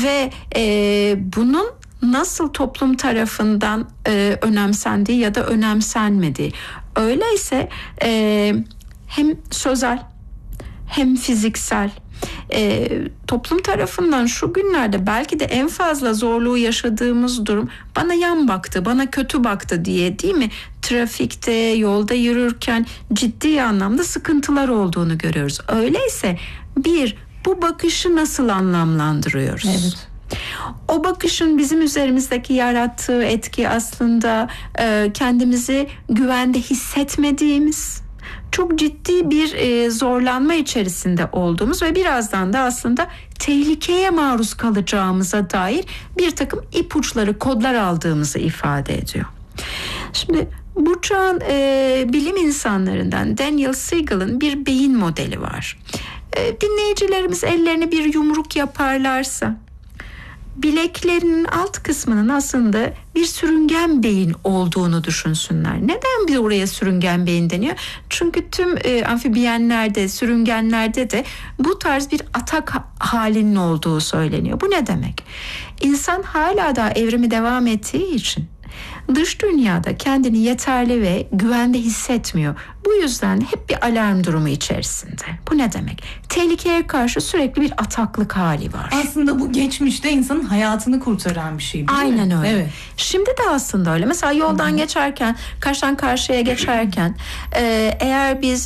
ve bunun nasıl toplum tarafından önemsendiği ya da önemsenmediği. Öyleyse hem sözel hem fiziksel toplum tarafından şu günlerde belki de en fazla zorluğu yaşadığımız durum bana yan baktı, bana kötü baktı diye, değil mi? Trafikte, yolda yürürken ciddi anlamda sıkıntılar olduğunu görüyoruz. Öyleyse bu bakışı nasıl anlamlandırıyoruz? Evet. O bakışın bizim üzerimizdeki yarattığı etki aslında kendimizi güvende hissetmediğimiz, çok ciddi bir zorlanma içerisinde olduğumuz ve birazdan da aslında tehlikeye maruz kalacağımıza dair bir takım ipuçları, kodlar aldığımızı ifade ediyor. Şimdi bu çağın bilim insanlarından Daniel Siegel'ın bir beyin modeli var. Dinleyicilerimiz ellerine bir yumruk yaparlarsa bileklerinin alt kısmının aslında bir sürüngen beyin olduğunu düşünsünler. Neden bir oraya sürüngen beyin deniyor? Çünkü tüm amfibiyenlerde, sürüngenlerde de bu tarz bir atak halinin olduğu söyleniyor. Bu ne demek? İnsan hala da evrimi devam ettiği için dış dünyada kendini yeterli ve güvende hissetmiyor. Bu yüzden hep bir alarm durumu içerisinde. Bu ne demek? Tehlikeye karşı sürekli bir ataklık hali var. Aslında bu geçmişte insanın hayatını kurtaran bir şey. Aynen mi? öyle. Evet. Şimdi de aslında öyle. Mesela yoldan geçerken, karşıdan karşıya geçerken eğer biz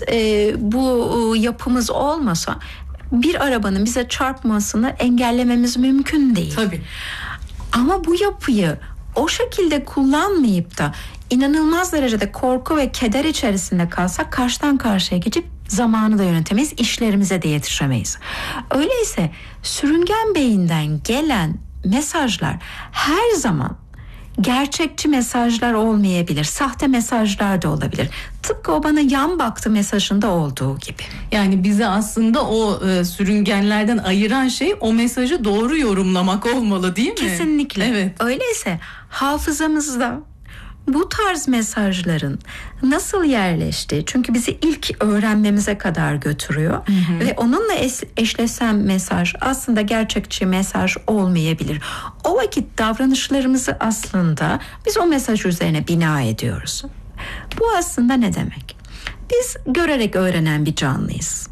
bu yapımız olmasa bir arabanın bize çarpmasını engellememiz mümkün değil. Tabii. Ama bu yapıyı o şekilde kullanmayıp da inanılmaz derecede korku ve keder içerisinde kalsak karşıdan karşıya geçip zamanı da yönetemeyiz, işlerimize de yetişemeyiz. Öyleyse sürüngen beyinden gelen mesajlar her zaman gerçekçi mesajlar olmayabilir, sahte mesajlar da olabilir. Tıpkı o bana yan baktı mesajında olduğu gibi. Yani bizi aslında o sürüngenlerden ayıran şey o mesajı doğru yorumlamak olmalı, değil mi? Kesinlikle. Evet. Öyleyse hafızamızda bu tarz mesajların nasıl yerleştiği, çünkü bizi ilk öğrenmemize kadar götürüyor ve onunla eşleşen mesaj aslında gerçekçi mesaj olmayabilir. O vakit davranışlarımızı aslında biz o mesaj üzerine bina ediyoruz. Bu aslında ne demek? Biz görerek öğrenen bir canlıyız.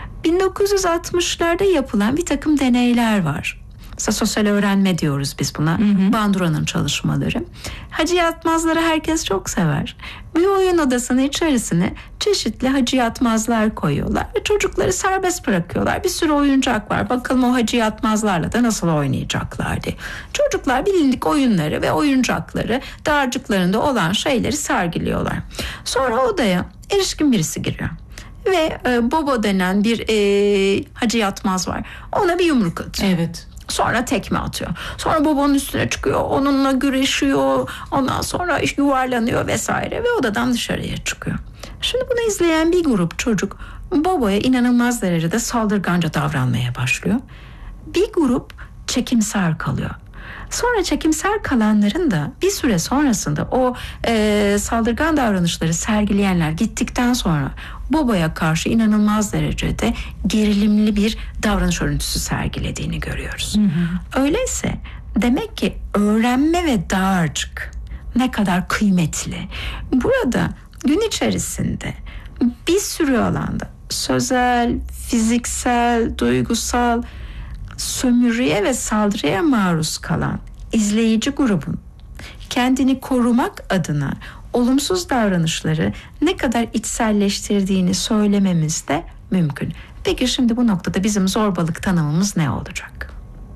1960'larda yapılan bir takım deneyler var. Mesela sosyal öğrenme diyoruz biz buna. Bandura'nın çalışmaları. Hacı yatmazları herkes çok sever. Bir oyun odasının içerisine çeşitli hacı yatmazlar koyuyorlar ve çocukları serbest bırakıyorlar. Bir sürü oyuncak var. Bakalım o hacı yatmazlarla da nasıl oynayacaklar diye. Çocuklar bilindik oyunları ve oyuncakları, dağarcıklarında olan şeyleri sergiliyorlar. Sonra odaya erişkin birisi giriyor. Ve Bobo denen bir hacı yatmaz var. Ona bir yumruk atıyor. Evet. Sonra tekme atıyor. Sonra babanın üstüne çıkıyor. Onunla güreşiyor. Ondan sonra yuvarlanıyor vesaire ve odadan dışarıya çıkıyor. Şimdi bunu izleyen bir grup çocuk babaya inanılmaz derecede saldırganca davranmaya başlıyor. Bir grup çekimser kalıyor. Sonra çekimser kalanların da bir süre sonrasında o saldırgan davranışları sergileyenler gittikten sonra babaya karşı inanılmaz derecede gerilimli bir davranış örüntüsü sergilediğini görüyoruz. Öyleyse demek ki öğrenme ve dağarcık ne kadar kıymetli. Burada gün içerisinde bir sürü alanda sözel, fiziksel, duygusal sömürüye ve saldırıya maruz kalan izleyici grubun kendini korumak adına olumsuz davranışları ne kadar içselleştirdiğini söylememiz de mümkün. Peki şimdi bu noktada bizim zorbalık tanımımız ne olacak?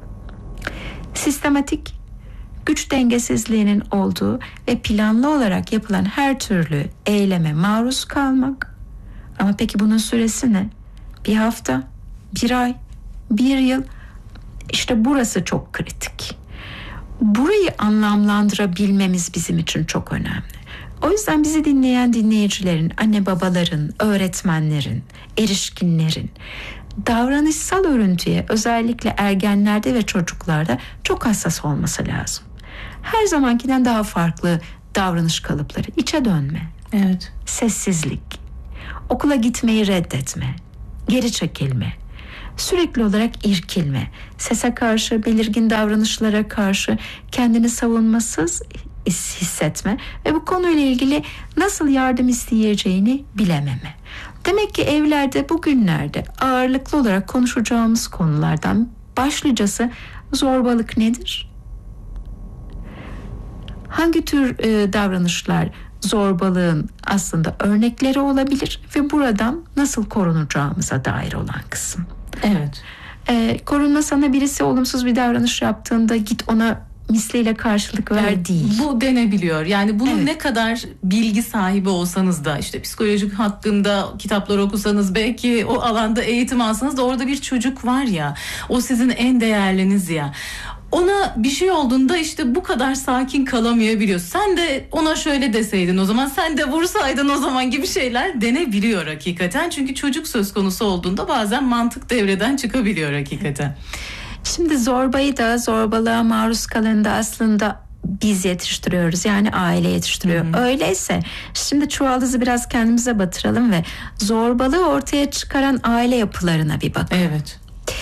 Sistematik, güç dengesizliğinin olduğu ve planlı olarak yapılan her türlü eyleme maruz kalmak. Ama peki bunun süresi ne? Bir hafta, bir ay, bir yıl. İşte burası çok kritik. Burayı anlamlandırabilmemiz bizim için çok önemli. O yüzden bizi dinleyen dinleyicilerin, anne babaların, öğretmenlerin, erişkinlerin davranışsal örüntüye özellikle ergenlerde ve çocuklarda çok hassas olması lazım. Her zamankinden daha farklı davranış kalıpları, içe dönme, evet, sessizlik, okula gitmeyi reddetme, geri çekilme, Sürekli olarak irkilme, sese karşı, belirgin davranışlara karşı kendini savunmasız hissetme ve bu konuyla ilgili nasıl yardım isteyeceğini bilememe. Demek ki evlerde bugünlerde ağırlıklı olarak konuşacağımız konulardan başlıcası zorbalık nedir? Hangi tür davranışlar zorbalığın aslında örnekleri olabilir ve buradan nasıl korunacağımıza dair olan kısım. Evet. Korunma sana birisi olumsuz bir davranış yaptığında git ona misliyle karşılık ver değil. Bu denebiliyor. Yani bunun Evet. ne kadar bilgi sahibi olsanız da işte psikolojik hakkında kitaplar okusanız, belki o alanda eğitim alsanız da orada bir çocuk var ya, o sizin en değerliniz ya. Ona bir şey olduğunda işte bu kadar sakin kalamayabiliyor. Sen de ona şöyle deseydin o zaman, sen de vursaydın o zaman gibi şeyler denebiliyor hakikaten. Çünkü çocuk söz konusu olduğunda bazen mantık devreden çıkabiliyor hakikaten. Şimdi zorbayı da, zorbalığa maruz kalanı da aslında biz yetiştiriyoruz. Yani aile yetiştiriyor. Öyleyse şimdi çuvaldızı biraz kendimize batıralım ve zorbalığı ortaya çıkaran aile yapılarına bir bakalım. Evet.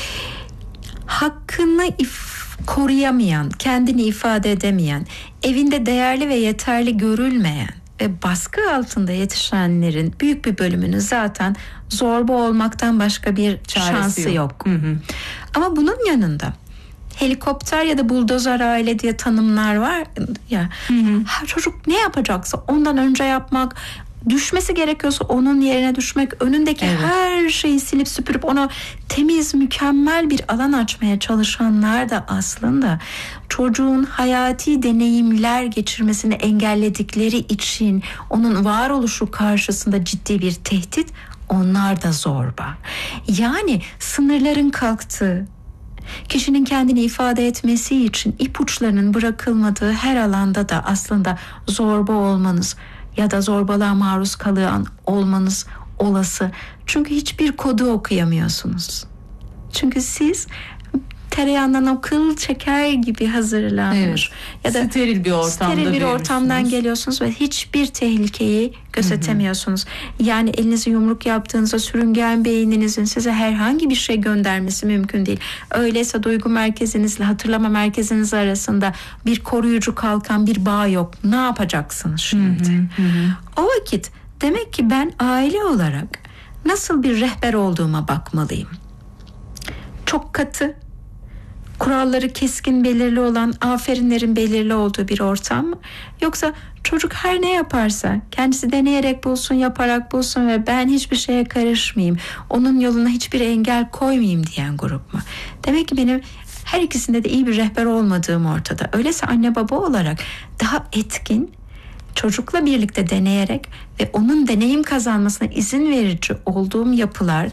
Hakkını koruyamayan, kendini ifade edemeyen, evinde değerli ve yeterli görülmeyen ve baskı altında yetişenlerin büyük bir bölümünün zaten zorba olmaktan başka bir şansı yok. Ama bunun yanında helikopter ya da buldozer aile diye tanımlar var ya. Çocuk ne yapacaksa ondan önce yapmak, düşmesi gerekiyorsa onun yerine düşmek, önündeki her şeyi silip süpürüp ona temiz, mükemmel bir alan açmaya çalışanlar da aslında çocuğun hayati deneyimler geçirmesini engelledikleri için onun varoluşu karşısında ciddi bir tehdit, onlar da zorba. Yani sınırların kalktığı, kişinin kendini ifade etmesi için ipuçlarının bırakılmadığı her alanda da aslında zorba olmanız ya da zorbalığa maruz kalan olmanız olası. Çünkü hiçbir kodu okuyamıyorsunuz. Çünkü siz tereyağından o kıl çeker gibi hazırlanmış ya da steril bir ortamdan geliyorsunuz ve hiçbir tehlikeyi gözetemiyorsunuz. Yani elinizi yumruk yaptığınızda sürüngen beyninizin size herhangi bir şey göndermesi mümkün değil. Öyleyse duygu merkezinizle hatırlama merkeziniz arasında bir koruyucu kalkan, bir bağ yok. Ne yapacaksınız şimdi? O vakit demek ki ben aile olarak nasıl bir rehber olduğuma bakmalıyım. Çok katı, kuralları keskin belirli olan, aferinlerin belirli olduğu bir ortam mı? Yoksa çocuk her ne yaparsa kendisi deneyerek bulsun, yaparak bulsun ve ben hiçbir şeye karışmayayım, onun yoluna hiçbir engel koymayayım diyen grup mu? Demek ki benim her ikisinde de iyi bir rehber olmadığım ortada. Öyleyse anne baba olarak daha etkin, çocukla birlikte deneyerek ve onun deneyim kazanmasına izin verici olduğum yapılar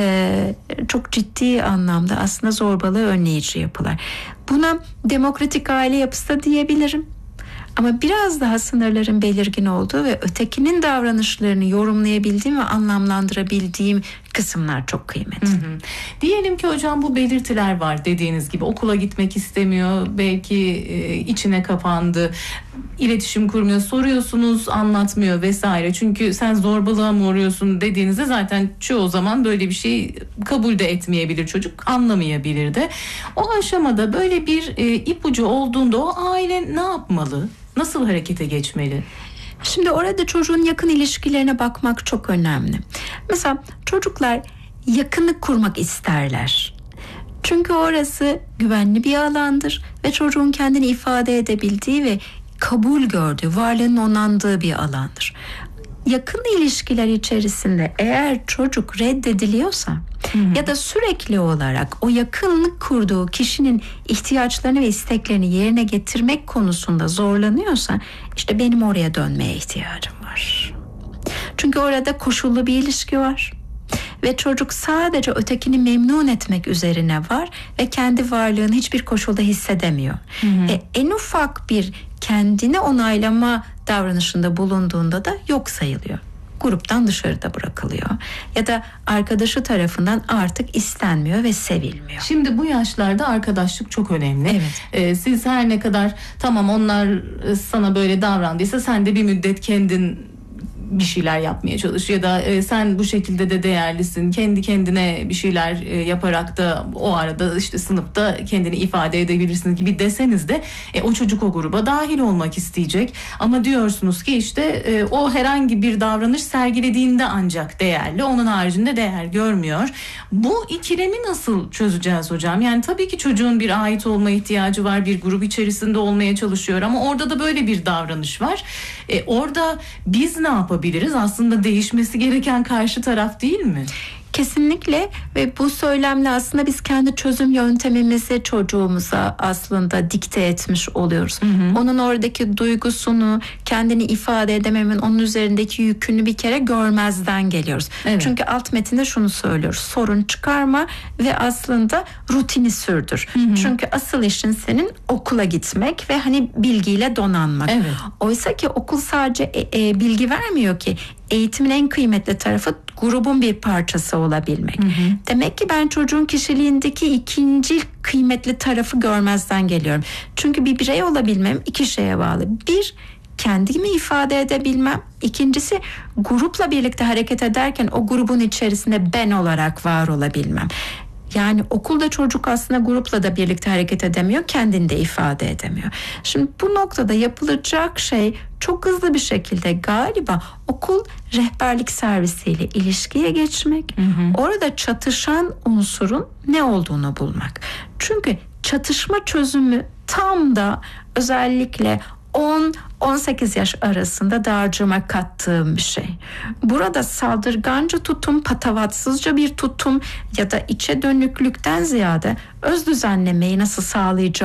çok ciddi anlamda aslında zorbalığı önleyici yapılar. Buna demokratik aile yapısı da diyebilirim. Ama biraz daha sınırların belirgin olduğu ve ötekinin davranışlarını yorumlayabildiğim ve anlamlandırabildiğim kısımlar çok kıymetli. Diyelim ki hocam bu belirtiler var dediğiniz gibi, okula gitmek istemiyor, belki içine kapandı, iletişim kurmuyor, soruyorsunuz anlatmıyor vesaire. Çünkü sen zorbalığa mı uğruyorsun dediğinizde zaten çoğu zaman böyle bir şey kabul de etmeyebilir çocuk, anlamayabilir de. O aşamada böyle bir ipucu olduğunda o aile ne yapmalı? Nasıl harekete geçmeli? Şimdi orada çocuğun yakın ilişkilerine bakmak çok önemli. Mesela çocuklar yakınlık kurmak isterler. Çünkü orası güvenli bir alandır ve çocuğun kendini ifade edebildiği ve kabul gördüğü, varlığının onandığı bir alandır. Yakın ilişkiler içerisinde eğer çocuk reddediliyorsa ya da sürekli olarak o yakınlık kurduğu kişinin ihtiyaçlarını ve isteklerini yerine getirmek konusunda zorlanıyorsa, işte benim oraya dönmeye ihtiyacım var. Çünkü orada koşullu bir ilişki var ve çocuk sadece ötekini memnun etmek üzerine var ve kendi varlığını hiçbir koşulda hissedemiyor. En ufak bir kendini onaylama davranışında bulunduğunda da yok sayılıyor. Gruptan dışarıda bırakılıyor ya da arkadaşı tarafından artık istenmiyor ve sevilmiyor. Şimdi bu yaşlarda arkadaşlık çok önemli. Siz her ne kadar tamam onlar sana böyle davrandıysa sen de bir müddet kendin bir şeyler yapmaya çalış ya da sen bu şekilde de değerlisin, kendi kendine bir şeyler yaparak da o arada işte sınıfta kendini ifade edebilirsin gibi deseniz de o çocuk o gruba dahil olmak isteyecek. Ama diyorsunuz ki işte o herhangi bir davranış sergilediğinde ancak değerli, onun haricinde değer görmüyor. Bu ikilemi nasıl çözeceğiz hocam? Yani tabii ki çocuğun bir ait olma ihtiyacı var, bir grup içerisinde olmaya çalışıyor ama orada da böyle bir davranış var. Orada biz ne yapabiliriz? Aslında değişmesi gereken karşı taraf değil mi? Kesinlikle, ve bu söylemle aslında biz kendi çözüm yöntemimizi çocuğumuza aslında dikte etmiş oluyoruz. Onun oradaki duygusunu, kendini ifade edememin, onun üzerindeki yükünü bir kere görmezden geliyoruz. Evet. Çünkü alt metinde şunu söylüyoruz: sorun çıkarma ve aslında rutini sürdür. Çünkü asıl işin senin okula gitmek ve hani bilgiyle donanmak. Evet. Oysa ki okul sadece bilgi vermiyor ki. Eğitimin en kıymetli tarafı grubun bir parçası olabilmek. Demek ki ben çocuğun kişiliğindeki ikinci kıymetli tarafı görmezden geliyorum. Çünkü bir birey olabilmem iki şeye bağlı. Bir, kendimi ifade edebilmem. İkincisi, grupla birlikte hareket ederken o grubun içerisinde ben olarak var olabilmem. Yani okulda çocuk aslında grupla da birlikte hareket edemiyor, kendini de ifade edemiyor. Şimdi bu noktada yapılacak şey çok hızlı bir şekilde galiba okul rehberlik servisiyle ilişkiye geçmek, orada çatışan unsurun ne olduğunu bulmak. Çünkü çatışma çözümü tam da özellikle 10-18 yaş arasında dağarcığıma kattığım bir şey. Burada saldırganca tutum, patavatsızca bir tutum ya da içe dönüklükten ziyade öz düzenlemeyi nasıl sağlayacağım